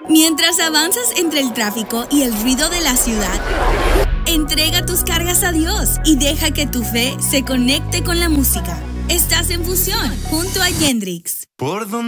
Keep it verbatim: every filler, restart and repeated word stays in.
Mientras avanzas entre el tráfico y el ruido de la ciudad, entrega tus cargas a Dios y deja que tu fe se conecte con la música. Estás en Fusión junto a Yendrix. Por donde